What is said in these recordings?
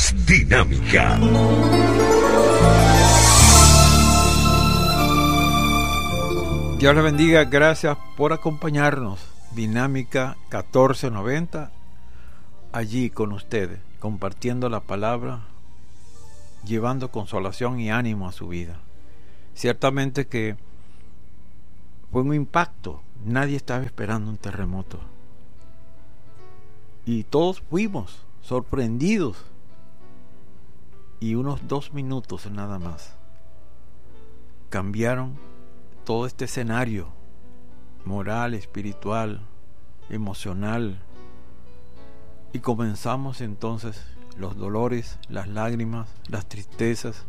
más dinámica. Dios les bendiga, gracias por acompañarnos. Dinámica 1490, allí con ustedes, compartiendo la palabra, llevando consolación y ánimo a su vida. Ciertamente que fue un impacto, nadie estaba esperando un terremoto. Y todos fuimos sorprendidos. Y unos 2 minutos nada más cambiaron todo este escenario moral, espiritual, emocional, y comenzamos entonces los dolores, las lágrimas, las tristezas.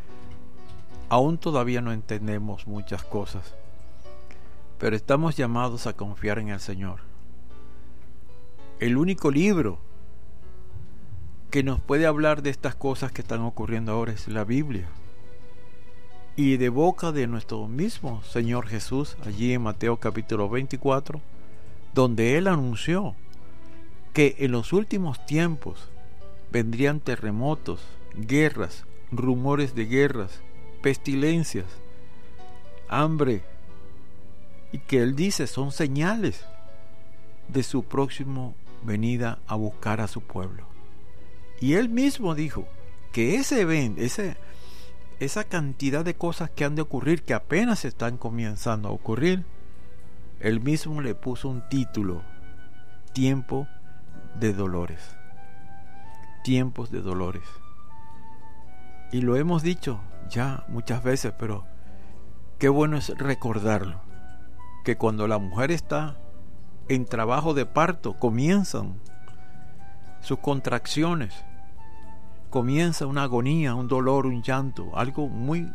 Aún todavía no entendemos muchas cosas, pero estamos llamados a confiar en el Señor. El único libro que nos puede hablar de estas cosas que están ocurriendo ahora es la Biblia. Y de boca de nuestro mismo Señor Jesús, allí en Mateo capítulo 24, donde Él anunció que en los últimos tiempos vendrían terremotos, guerras, rumores de guerras, pestilencias, hambre, y que Él dice son señales de su próximo venida a buscar a su pueblo. Y Él mismo dijo que ese evento, esa cantidad de cosas que han de ocurrir, que apenas están comenzando a ocurrir, Él mismo le puso un título: tiempo de dolores. Tiempos de dolores. Y lo hemos dicho ya muchas veces, pero qué bueno es recordarlo, que cuando la mujer está en trabajo de parto, comienzan sus contracciones, comienza una agonía, un dolor, un llanto, algo muy,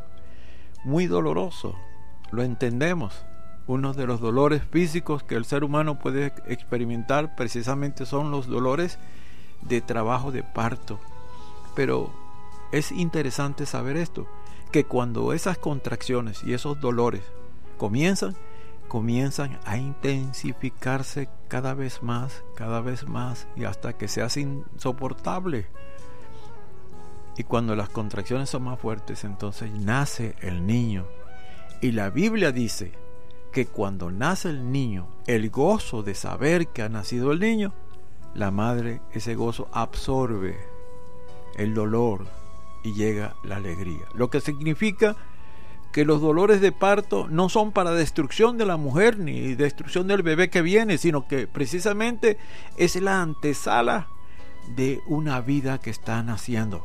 muy doloroso. Lo entendemos. Uno de los dolores físicos que el ser humano puede experimentar precisamente son los dolores de trabajo de parto. Pero es interesante saber esto, que cuando esas contracciones y esos dolores comienzan a intensificarse cada vez más, y hasta que se hace insoportable. Y cuando las contracciones son más fuertes, entonces nace el niño. Y la Biblia dice que cuando nace el niño, el gozo de saber que ha nacido el niño, la madre, ese gozo absorbe el dolor y llega la alegría. Lo que significa que los dolores de parto no son para destrucción de la mujer ni destrucción del bebé que viene, sino que precisamente es la antesala de una vida que está naciendo,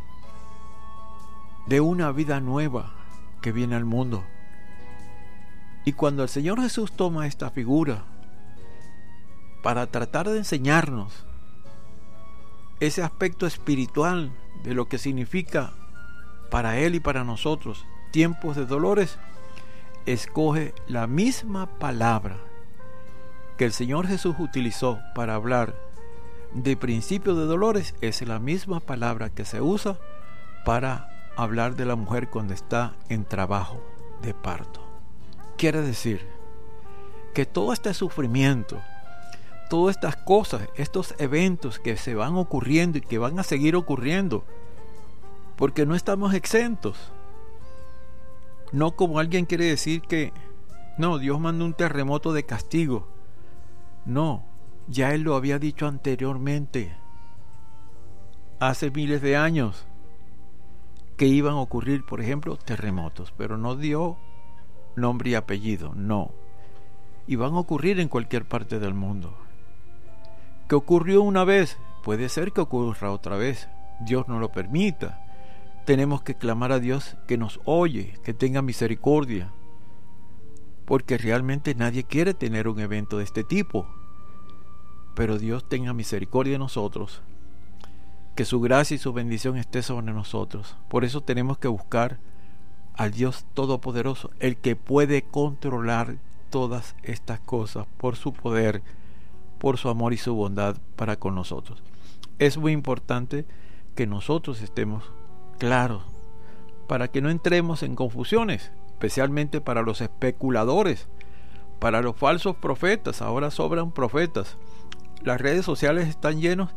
de una vida nueva que viene al mundo. Y cuando el Señor Jesús toma esta figura para tratar de enseñarnos ese aspecto espiritual de lo que significa para Él y para nosotros tiempos de dolores, escoge la misma palabra que el Señor Jesús utilizó para hablar de principio de dolores. Es la misma palabra que se usa para hablar de la mujer cuando está en trabajo de parto. Quiere decir que todo este sufrimiento, todas estas cosas, estos eventos que se van ocurriendo y que van a seguir ocurriendo, porque no estamos exentos. No como alguien quiere decir que no, Dios mandó un terremoto de castigo. No, ya Él lo había dicho anteriormente, hace miles de años, que iban a ocurrir, por ejemplo, terremotos, pero no dio nombre y apellido, no. Iban a ocurrir en cualquier parte del mundo. ¿Que ocurrió una vez? Puede ser que ocurra otra vez. Dios no lo permita. Tenemos que clamar a Dios que nos oye, que tenga misericordia, porque realmente nadie quiere tener un evento de este tipo. Pero Dios tenga misericordia de nosotros, que su gracia y su bendición esté sobre nosotros. Por eso tenemos que buscar al Dios Todopoderoso, el que puede controlar todas estas cosas por su poder, por su amor y su bondad para con nosotros. Es muy importante que nosotros estemos claros para que no entremos en confusiones, especialmente para los especuladores, para los falsos profetas. Ahora sobran profetas. Las redes sociales están llenos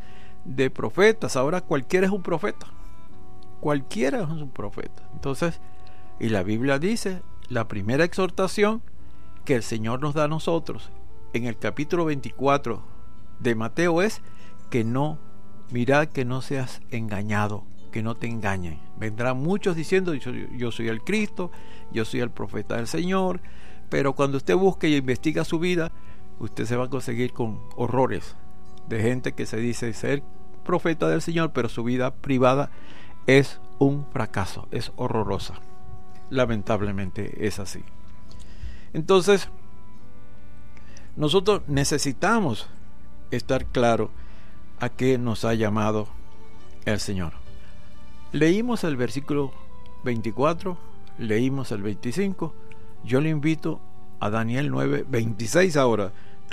de profetas. Ahora cualquiera es un profeta. Cualquiera es un profeta. Entonces, y la Biblia dice, la primera exhortación que el Señor nos da a nosotros en el capítulo 24 de Mateo es que mirad que no seas engañado, que no te engañen. Vendrán muchos diciendo, yo soy el Cristo, yo soy el profeta del Señor, pero cuando usted busque y investiga su vida, usted se va a conseguir con horrores de gente que se dice ser profeta del Señor, pero su vida privada es un fracaso, es horrorosa. Lamentablemente es así. Entonces, nosotros necesitamos estar claro a qué nos ha llamado el Señor. Leímos el versículo 24, leímos el 25. Yo le invito a Daniel 9:26 ahora.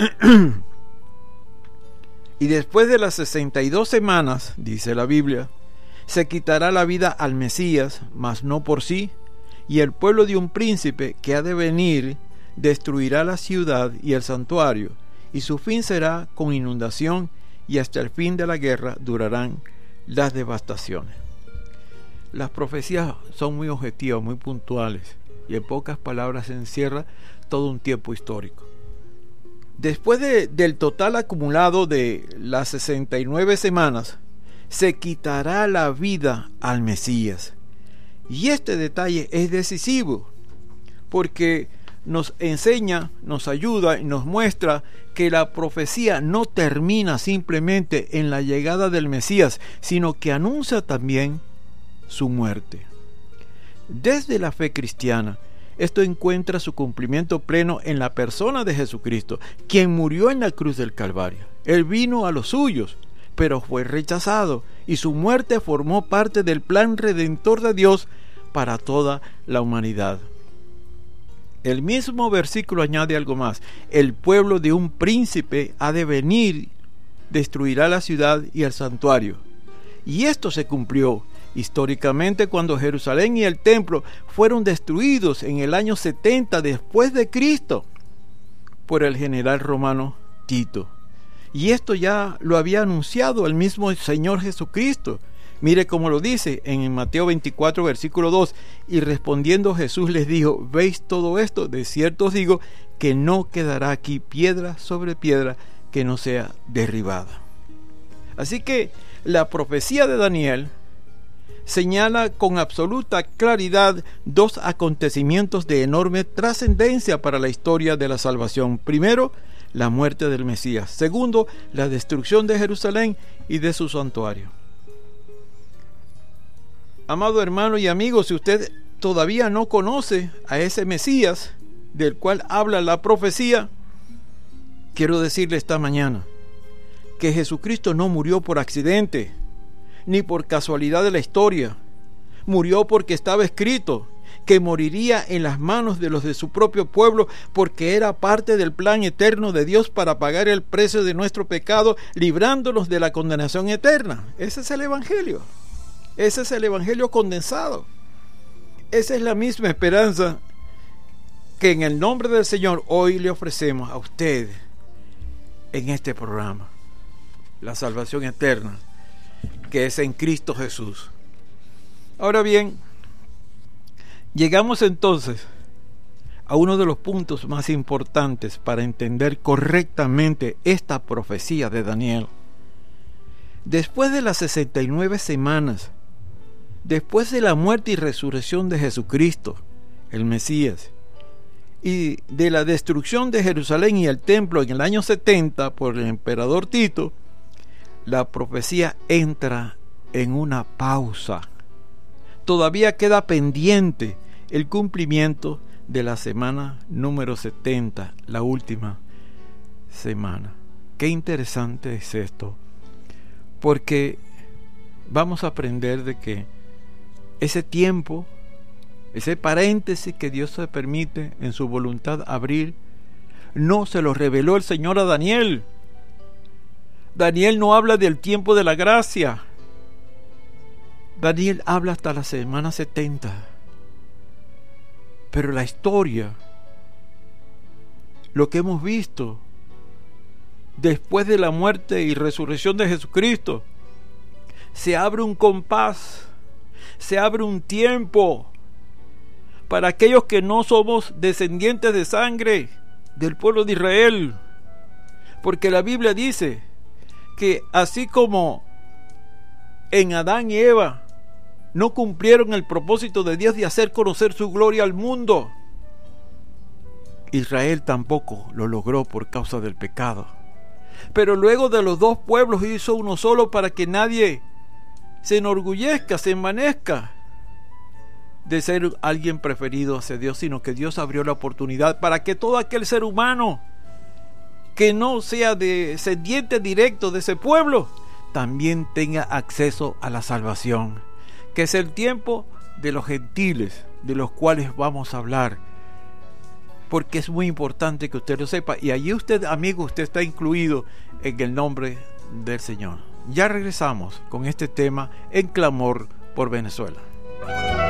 Y después de las 62 semanas, dice la Biblia, se quitará la vida al Mesías, mas no por sí, y el pueblo de un príncipe que ha de venir destruirá la ciudad y el santuario, y su fin será con inundación, y hasta el fin de la guerra durarán las devastaciones. Las profecías son muy objetivas, muy puntuales, y en pocas palabras se encierra todo un tiempo histórico. Después del total acumulado de las 69 semanas, se quitará la vida al Mesías. Y este detalle es decisivo, porque nos enseña, nos ayuda y nos muestra que la profecía no termina simplemente en la llegada del Mesías, sino que anuncia también su muerte. Desde la fe cristiana, esto encuentra su cumplimiento pleno en la persona de Jesucristo, quien murió en la cruz del Calvario. Él vino a los suyos, pero fue rechazado, y su muerte formó parte del plan redentor de Dios para toda la humanidad. El mismo versículo añade algo más: el pueblo de un príncipe ha de venir, destruirá la ciudad y el santuario. Y esto se cumplió históricamente cuando Jerusalén y el templo fueron destruidos en el año 70 después de Cristo por el general romano Tito. Y esto ya lo había anunciado el mismo Señor Jesucristo. Mire cómo lo dice en Mateo 24, versículo 2. Y respondiendo Jesús les dijo: ¿veis todo esto? De cierto os digo que no quedará aquí piedra sobre piedra que no sea derribada. Así que la profecía de Daniel señala con absoluta claridad dos acontecimientos de enorme trascendencia para la historia de la salvación. Primero, la muerte del Mesías. Segundo, la destrucción de Jerusalén y de su santuario. Amado hermano y amigo, si usted todavía no conoce a ese Mesías del cual habla la profecía, quiero decirle esta mañana que Jesucristo no murió por accidente, ni por casualidad de la historia. Murió porque estaba escrito que moriría en las manos de los de su propio pueblo, porque era parte del plan eterno de Dios para pagar el precio de nuestro pecado, librándonos de la condenación eterna. Ese es el Evangelio. Ese es el Evangelio condensado. Esa es la misma esperanza que en el nombre del Señor hoy le ofrecemos a usted en este programa. La salvación eterna que es en Cristo Jesús. Ahora bien, llegamos entonces a uno de los puntos más importantes para entender correctamente esta profecía de Daniel. Después de las 69 semanas, después de la muerte y resurrección de Jesucristo, el Mesías, y de la destrucción de Jerusalén y el templo en el año 70 por el emperador Tito, la profecía entra en una pausa. Todavía queda pendiente el cumplimiento de la semana número 70, la última semana. Qué interesante es esto, porque vamos a aprender de que ese tiempo, ese paréntesis que Dios se permite en su voluntad abrir, no se lo reveló el Señor a Daniel. Daniel no habla del tiempo de la gracia. Daniel habla hasta la semana 70. Pero la historia, lo que hemos visto después de la muerte y resurrección de Jesucristo, se abre un compás, se abre un tiempo para aquellos que no somos descendientes de sangre del pueblo de Israel. Porque la Biblia dice que así como en Adán y Eva no cumplieron el propósito de Dios de hacer conocer su gloria al mundo, Israel tampoco lo logró por causa del pecado. Pero luego de los dos pueblos hizo uno solo, para que nadie se enorgullezca, se envanezca de ser alguien preferido hacia Dios, sino que Dios abrió la oportunidad para que todo aquel ser humano que no sea descendiente directo de ese pueblo también tenga acceso a la salvación, que es el tiempo de los gentiles, de los cuales vamos a hablar, porque es muy importante que usted lo sepa. Y allí usted, amigo, usted está incluido en el nombre del Señor. Ya regresamos con este tema en clamor por Venezuela.